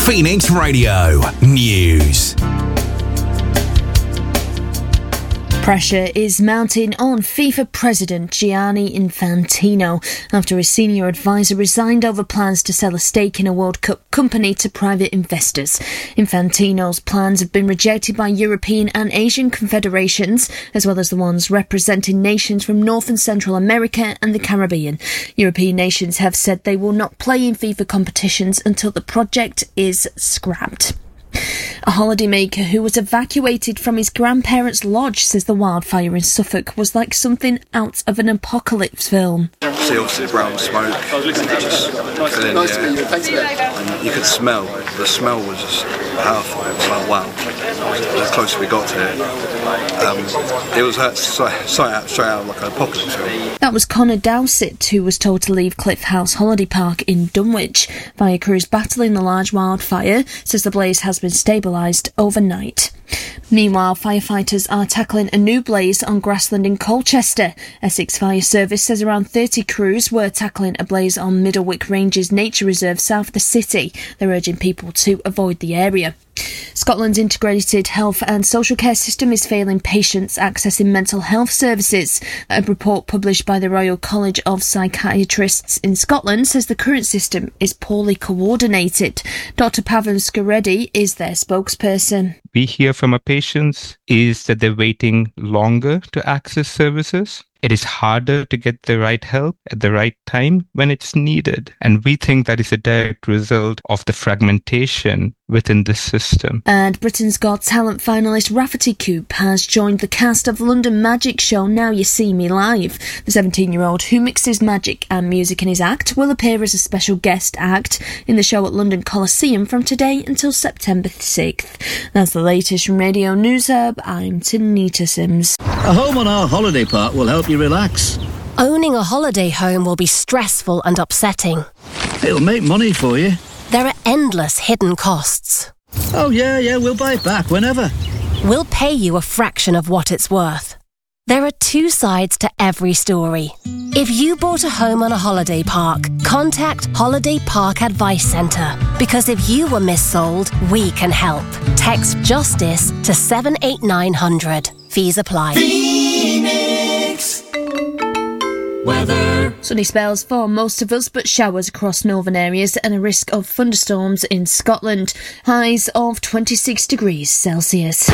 Phoenix Radio News. Pressure is mounting on FIFA president Gianni Infantino after his senior advisor resigned over plans to sell a stake in a World Cup company to private investors. Infantino's plans have been rejected by European and Asian confederations, as well as the ones representing nations from North and Central America and the Caribbean. European nations have said they will not play in FIFA competitions until the project is scrapped. A holidaymaker who was evacuated from his grandparents' lodge says the wildfire in Suffolk was like something out of an apocalypse film. See obviously brown smoke, just filling the air, and you could smell, the smell was just powerful. It was like wow, the closer we got to it, it was straight out like an apocalypse film. That was Connor Dowsett, who was told to leave Cliff House Holiday Park in Dunwich. Fire crews battling the large wildfire says the blaze has been stabilised overnight. Meanwhile, firefighters are tackling a new blaze on grassland in Colchester. Essex Fire Service says around 30 crews were tackling a blaze on Middlewick Ranges Nature Reserve south of the city. They're urging people to avoid the area. Scotland's integrated health and social care system is failing patients accessing mental health services. A report published by the Royal College of Psychiatrists in Scotland says the current system is poorly coordinated. Dr Pavan Scareddy is their spokesperson. We hear from our patients is that they're waiting longer to access services. It is harder to get the right help at the right time when it's needed. And we think that is a direct result of the fragmentation within the system. And Britain's Got Talent finalist Rafferty Coop has joined the cast of the London Magic show Now You See Me Live. The 17-year-old, who mixes magic and music in his act, will appear as a special guest act in the show at London Coliseum from today until September 6th. That's the latest from Radio News Hub. I'm Tanita Sims. A home on our holiday park will help you relax. Owning a holiday home will be stressful and upsetting. It'll make money for you. There are endless hidden costs. Oh yeah, we'll buy it back whenever. We'll pay you a fraction of what it's worth. There are two sides to every story. If you bought a home on a holiday park, contact Holiday Park Advice Centre. Because if you were missold, we can help. Text JUSTICE to 78900. Fees apply. Phoenix weather. Sunny spells for most of us, but showers across northern areas and a risk of thunderstorms in Scotland. Highs of 26 degrees Celsius.